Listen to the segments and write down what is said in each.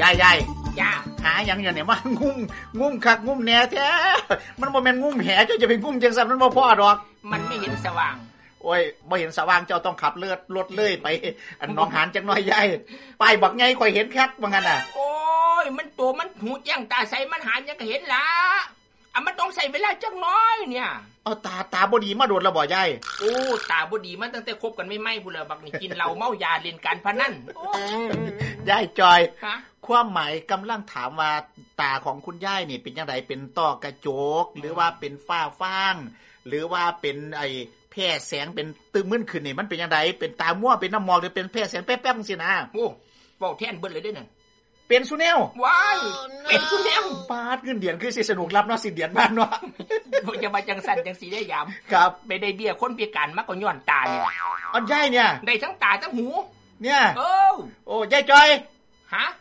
ยายจ้าหาหยังอยู่เนี่ยมันงุ่มคักงุ่มแหน่แท้มันบ่แม่นงุ่มแหเจ้าจะไปงุ่มจังซั่นมันบ่พอดอกมันไม่เห็นสว่างโอ้ยบ่เห็นสว่างเจ้าต้องขับรถเลยไปอันหนองหานจักหน่อยยายป้ายบักใหญ่ข่อยเห็นคักว่างั้นน่ะโอ้ยมันตัวมันหูแจ้งตาใสมันหานยังก็เห็นล่ะมันต้องใส่เวลาจักน้อยเนี่ยเอาตาบ่ดีมาโดนแล้วบ่ยายโอ้ตาบ่ดีมาตั้งแต่คบกันไม่พุ่นแล้วบักนี่กินเหล้าเมายาเล่นการพนันยายจอยความหมายกำลังถามว่าตาของคุณยายนี่เป็นจังไดเป็นต้อกระจกหรือว่าเป็นฝ้าฟางหรือว่าเป็นไอ้แพร่แสงเป็นตึมมึนขึ้นนี่มันเป็นจังไดเป็นตามั่วเป็นน้ำหมอกหรือเป็นแพร่แสงแป๊บๆจังซี่นะโอ้เว้าแทนเบิดเลยเด้อนั่นเป็นสุแนวว้ายเป็นสุแนวปาดเงินเดือนคือสิสนุกรับเนาะสิเดือนบ้านเนาะจะมาจังสั่นจังสีได้ยามครับไปได้เบี้ยคนพิการมาก็ย้อนตานี่อันใหญ่เนี่ยได้ทั้งตาทั้งหูเนี่ยโอ้ยายจอยฮะ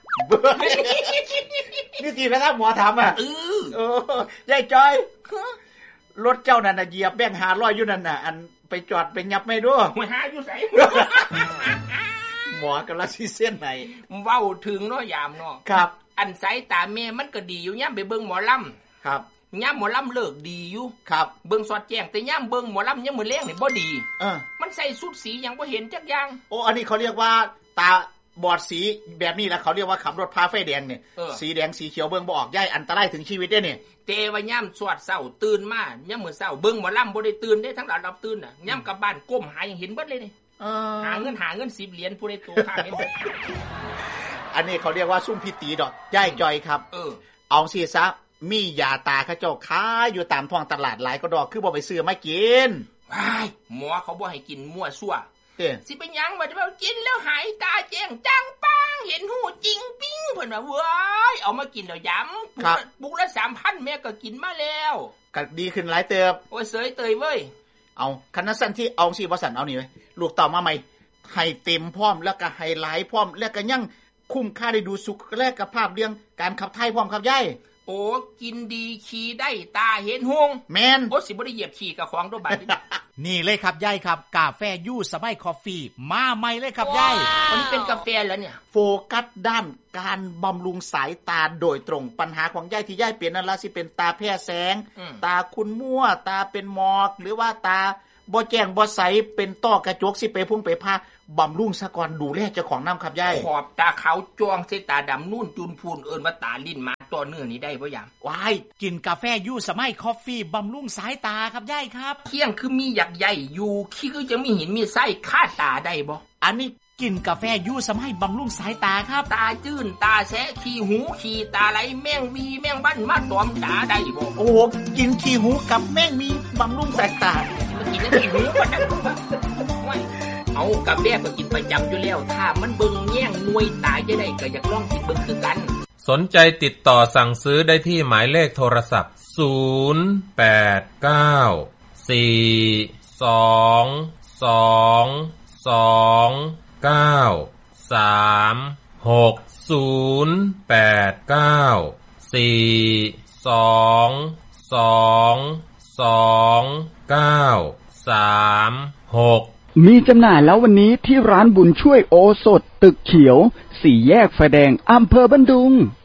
นี่ทีนะครับหมอถามอ่ะยายจอยรถเจ้านั่นน่ะเหยียบแบงค์500อยู่นั่นน่ะอันไปจอดไปยับไม่ด้วยหัวหาอยู่ไสหมอกำลังสิเส้นไหนเว้าถึงเนาะยามเนาะครับอันสายตาแม่มันก็ดีอยู่ย่ำไปเบิ่งหมอลำครับย่ำหมอลำเลิกดีอยู่ครับเบิ่งสอดแจ้งแต่ย่ำเบิ่งหมอลำย่ำมือแรงนี่บ่ดีมันใส่สุดสียังบ่เห็นจักอย่างโอ้อันนี้เขาเรียกว่าตาบอดสีแบบนี้แล้วเขาเรียกว่าขับรถพาไฟแดงเนี่ยสีแดงสีเขียวเบิ่งบ่ออกย่ายอันตรายถึงชีวิตได้เนี่ยเตว่าย่ำสวดเศร้าตื่นมาย่ำมื้อเศร้าเบิ่งหมอลำบ่ได้ตื่นได้ทั้งหลายรับตื่นน่ะย่ำกลับบ้านก้มหายังเห็นเบิดเลยนี่หาเงิน10 เหรียญผู้ใดตัวข้างเห็นอันนี้เขาเรียกว่าซุ่มพิตีดอกย่ายจอยครับเอาสิซะมียาตาเขาเจ้าขายอยู่ตามท้องตลาดหลายก็ดอกคือบ่ไปซื้อมากินว้ายหมอเขาบ่ให้กินมั่วซั่วสิเป็นหยังว่าจะกินแล้วหายตาแจ้งจังปังเห็นหูจริงปิ้งเพิ่นว่าเว้ยเอามากินแล้วย้ำปุกละ 3,000 แม่ก็กินมาแล้วก็ดีขึ้นหลายเติบโอ้ยเสยเตยเว้ยเอาคันสั่นที่เอาสิบ่สั่นเอานี่เว้ยลูกต่อมาใหม่ให้เต็มพร้อมแล้วก็ให้หลายพร้อมแล้วก็ยังคุ้มค่าได้ดูสุขและสุขภาพเรื่องการขับถ่ายพร้อมครับยายโอ้กินดีขี่ได้ตาเห็นหงแม่นโอ้สิบ่ได้เหยียบขี่กับของโดบาดนี่เลยครับยายครับกาแฟยูสมัยคอฟฟี่มาใหม่เลยครับยายอันนี้เป็นกาแฟแล้วเนี่ยโฟกัสด้านการบำรุงสายตาโดยตรงปัญหาของยายที่ยายเปลี่ยนนั่นล่ะสิเป็นตาแพ้แสงตาคุณมั่วตาเป็นหมอกหรือว่าตาบ่แจ้งบ่ใสเป็นต้อกระจกสิไปพุ่งไปพาบำรุงซะก่อนดูแลเจ้าของน้ำครับยายขอบตาขาวจ้วงใส่ตาดำนุ่นจุนพูนเอิ้นว่าตาลิ้นมาตัวเนื้อนี้ได้บ่ยามว้ายกินกาแฟยูสมัยคอฟฟี่บำรุงสายตาครับยายครับเที่ยงคือมีหยักใหญ่อยู่ขี้คือจะมีหินมีไส้ค่าตาได้บ่อันนี้กินกาแฟยูสมัยบำรุงสายตาครับตาจื้นตาแสะขี้หูขี้ตาไหลแมงมีแมงบ้านมาตอมตาได้บ่โอ้กินขี้หูกับแมงมีบำรุงสายตากินขี้หูก็ได้เอากาแฟก็กินประจำอยู่แล้วถ้ามันเบิ่งแย่งหน่วยตายจะได้ก็อยากลองกินเบิ่งคือกันสนใจติดต่อสั่งซื้อได้ที่หมายเลขโทรศัพท์ 082293229มีจำหน่ายแล้ววันนี้ที่ร้านบุญช่วยโอสถตึกเขียว4 แยกไฟแดงอำเภอบันดุง